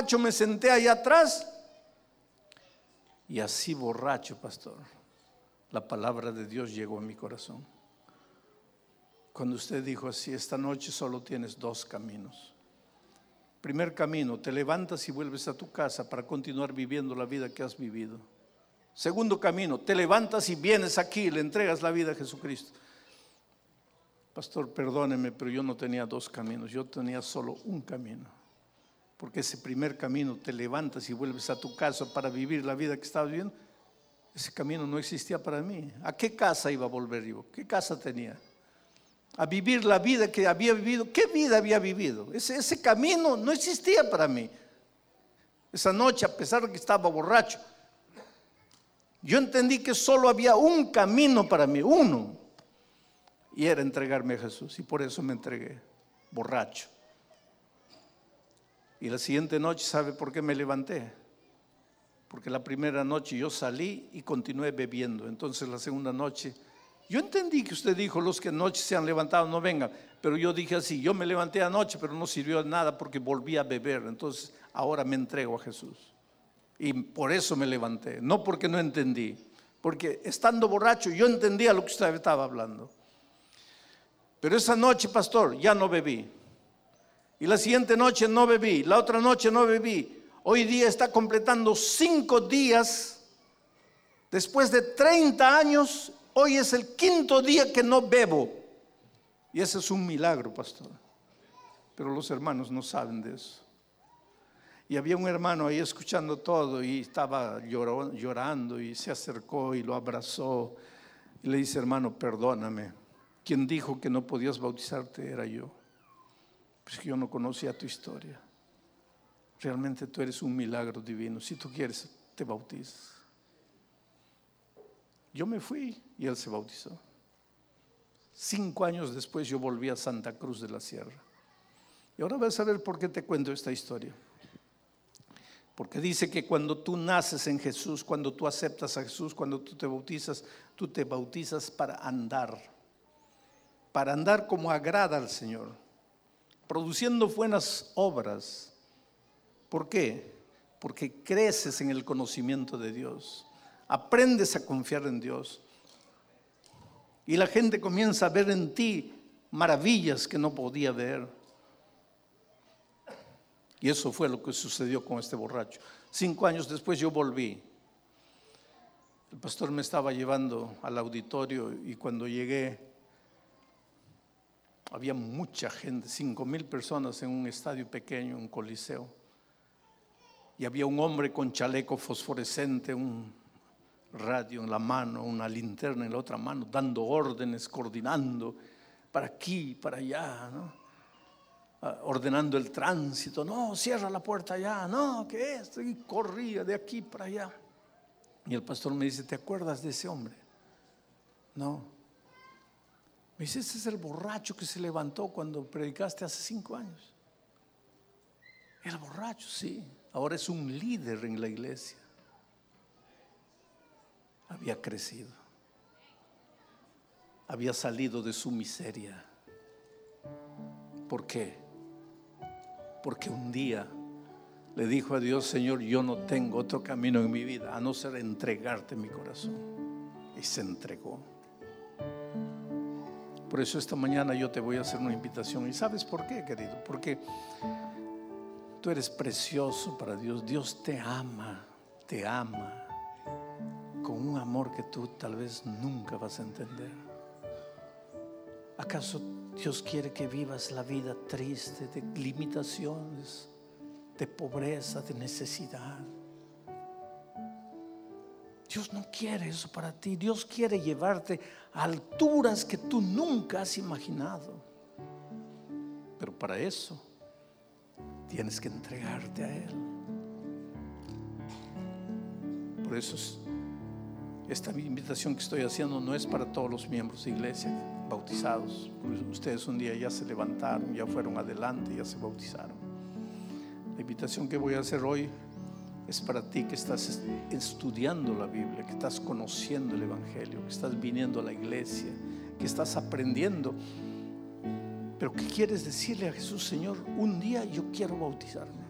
borracho me senté allá atrás. Y así borracho, pastor, la palabra de Dios llegó a mi corazón. Cuando usted dijo así: esta noche solo tienes dos caminos. Primer camino, te levantas y vuelves a tu casa para continuar viviendo la vida que has vivido. Segundo camino, te levantas y vienes aquí y le entregas la vida a Jesucristo. Pastor, perdóneme, pero yo no tenía dos caminos, yo tenía solo un camino. Porque ese primer camino, te levantas y vuelves a tu casa para vivir la vida que estabas viviendo, ese camino no existía para mí. ¿A qué casa iba a volver yo? ¿Qué casa tenía? A vivir la vida que había vivido. ¿Qué vida había vivido? Ese camino no existía para mí. Esa noche, a pesar de que estaba borracho, yo entendí que solo había un camino para mí, uno, y era entregarme a Jesús. Y por eso me entregué, borracho. Y la siguiente noche, ¿sabe por qué me levanté? Porque la primera noche yo salí y continué bebiendo. Entonces la segunda noche, yo entendí que usted dijo: los que anoche se han levantado no vengan. Pero yo dije así: yo me levanté anoche, pero no sirvió de nada porque volví a beber. Entonces ahora me entrego a Jesús. Y por eso me levanté, no porque no entendí. Porque estando borracho yo entendía lo que usted estaba hablando. Pero esa noche, pastor, ya no bebí. Y la siguiente noche no bebí. La otra noche no bebí. Hoy día está completando 5 días. Después de 30 años, hoy es el 5.º día que no bebo. Y ese es un milagro, pastor. Pero los hermanos no saben de eso. Y había un hermano ahí escuchando todo y estaba llorando y se acercó y lo abrazó. Y le dice: hermano, perdóname. Quien dijo que no podías bautizarte era yo. Pues yo no conocía tu historia. Realmente tú eres un milagro divino. Si tú quieres, te bautizas. Yo me fui y él se bautizó. 5 años después yo volví a Santa Cruz de la Sierra. Y ahora vas a ver por qué te cuento esta historia. Porque dice que cuando tú naces en Jesús, cuando tú aceptas a Jesús, cuando tú te bautizas para andar como agrada al Señor, produciendo buenas obras. ¿Por qué? Porque creces en el conocimiento de Dios, aprendes a confiar en Dios y la gente comienza a ver en ti maravillas que no podía ver. Y eso fue lo que sucedió con este borracho. 5 años después yo volví. El pastor me estaba llevando al auditorio y cuando llegué había mucha gente, 5,000 personas en un estadio pequeño, un coliseo. Y había un hombre con chaleco fosforescente, un radio en la mano, una linterna en la otra mano, dando órdenes, coordinando para aquí, para allá, ¿no? Ordenando el tránsito. No, cierra la puerta allá. No, ¿qué es? Y corría de aquí para allá. Y el pastor me dice: ¿te acuerdas de ese hombre? No. Me dice: ese es el borracho que se levantó cuando predicaste hace 5 años. El borracho, sí. Ahora es un líder en la iglesia. Había crecido. Había salido de su miseria. ¿Por qué? Porque un día le dijo a Dios: Señor, yo no tengo otro camino en mi vida a no ser entregarte mi corazón. Y se entregó. Por eso esta mañana yo te voy a hacer una invitación. ¿Y sabes por qué, querido? Porque tú eres precioso para Dios. Dios te ama con un amor que tú tal vez nunca vas a entender. ¿Acaso Dios quiere que vivas la vida triste, de limitaciones, de pobreza, de necesidad? Dios no quiere eso para ti. Dios quiere llevarte a alturas que tú nunca has imaginado. Pero para eso tienes que entregarte a Él. Por eso esta invitación que estoy haciendo no es para todos los miembros de iglesia bautizados. Ustedes un día ya se levantaron, ya fueron adelante, ya se bautizaron. La invitación que voy a hacer hoy es para ti que estás estudiando la Biblia, que estás conociendo el Evangelio, que estás viniendo a la iglesia, que estás aprendiendo, pero que quieres decirle a Jesús: Señor, un día yo quiero bautizarme.